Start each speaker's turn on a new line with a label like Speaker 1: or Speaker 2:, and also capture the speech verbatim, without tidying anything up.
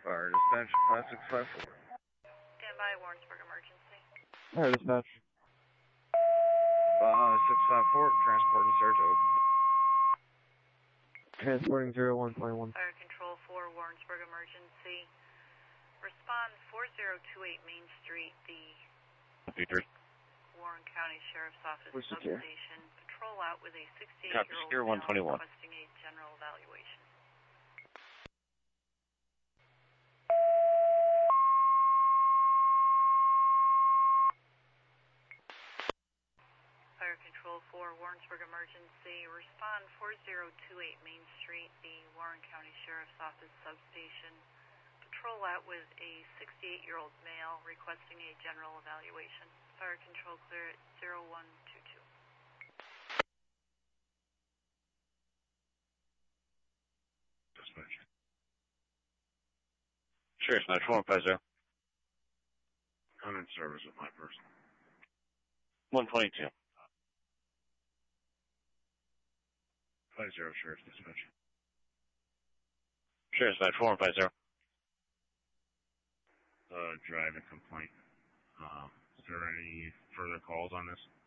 Speaker 1: Fire dispatch, five six five four.
Speaker 2: Stand by, Warrensburg emergency.
Speaker 3: Fire dispatch.
Speaker 1: five six five four, transporting Saratoga.
Speaker 3: Transporting zero one twenty-one.
Speaker 2: Fire control for Warrensburg emergency. Respond four zero two eight Main Street, the
Speaker 4: Peter.
Speaker 2: Warren County Sheriff's Office
Speaker 3: Where's the
Speaker 2: substation. Patrol out with a
Speaker 4: Copy,
Speaker 2: sixty-eight-year-old
Speaker 4: Secure
Speaker 2: male
Speaker 4: one twenty-one.
Speaker 2: requesting a general evaluation. Fire control for Warrensburg emergency. Respond four zero two eight Main Street, the Warren County Sheriff's Office substation. Patrol out with a sixty-eight-year-old male requesting a general evaluation. Fire control clear at zero one two two.
Speaker 4: Dispatch. Sheriff's Dispatch, four one five zero.
Speaker 5: I'm in service with my person.
Speaker 4: one twenty-two.
Speaker 5: Five zero, Sheriff's Dispatch.
Speaker 4: Sheriff's Dispatch, four one five zero.
Speaker 5: Uh, driving complaint. Um, is there any further calls on this?